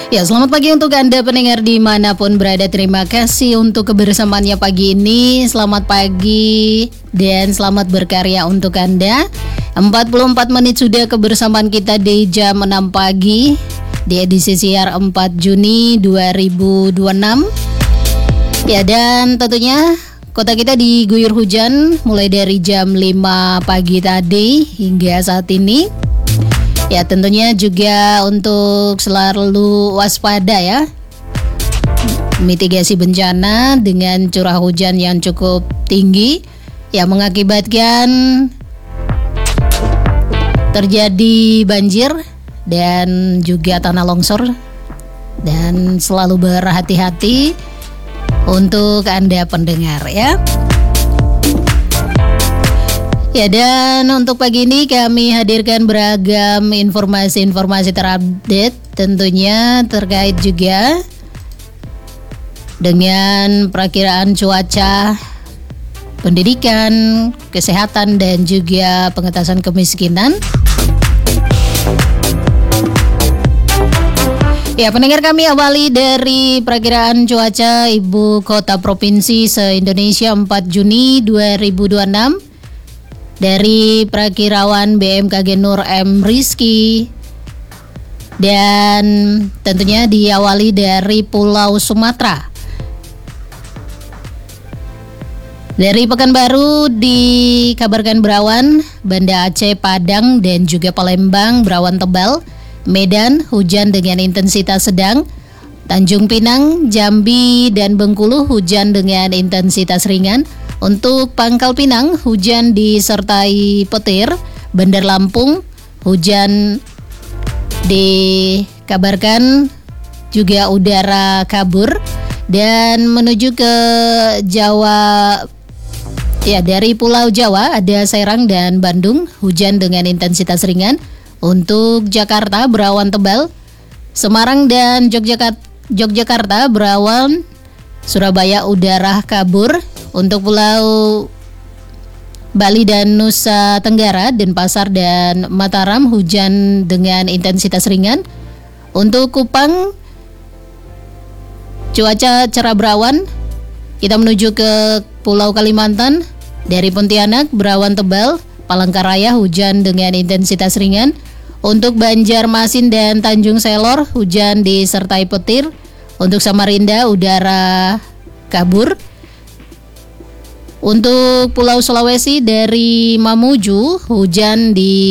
Ya, selamat pagi untuk Anda pendengar dimanapun berada. Terima kasih untuk kebersamaannya pagi ini. Selamat pagi dan selamat berkarya untuk Anda. 44 menit sudah kebersamaan kita di jam 6 pagi di edisi siar 4 Juni 2026. Ya, dan tentunya kota kita diguyur hujan mulai dari jam 5 pagi tadi hingga saat ini. Ya, tentunya juga untuk selalu waspada ya. Mitigasi bencana dengan curah hujan yang cukup tinggi yang mengakibatkan terjadi banjir dan juga tanah longsor, dan selalu berhati-hati untuk Anda pendengar ya. Ya, dan untuk pagi ini kami hadirkan beragam informasi-informasi terupdate, tentunya terkait juga dengan perakiraan cuaca, pendidikan, kesehatan, dan juga pengentasan kemiskinan. Ya, pendengar, kami awali dari perakiraan cuaca Ibu Kota Provinsi se-Indonesia 4 Juni 2026 dari Prakirawan BMKG Nur M. Rizky, dan tentunya diawali dari Pulau Sumatera. Dari Pekanbaru dikabarkan berawan, Banda Aceh, Padang, dan juga Palembang berawan tebal. Medan hujan dengan intensitas sedang. Tanjung Pinang, Jambi, dan Bengkulu hujan dengan intensitas ringan. Untuk Pangkal Pinang hujan disertai petir. Bandar Lampung hujan dikabarkan juga udara kabur. Dan menuju ke Jawa, ya, dari Pulau Jawa ada Serang dan Bandung hujan dengan intensitas ringan. Untuk Jakarta berawan tebal. Semarang dan Yogyakarta berawan. Surabaya udara kabur. Untuk Pulau Bali dan Nusa Tenggara, Denpasar dan Mataram hujan dengan intensitas ringan. Untuk Kupang cuaca cerah berawan. Kita menuju ke Pulau Kalimantan. Dari Pontianak berawan tebal. Palangkaraya hujan dengan intensitas ringan. Untuk Banjarmasin dan Tanjung Selor hujan disertai petir. Untuk Samarinda udara kabur. Untuk Pulau Sulawesi dari Mamuju hujan di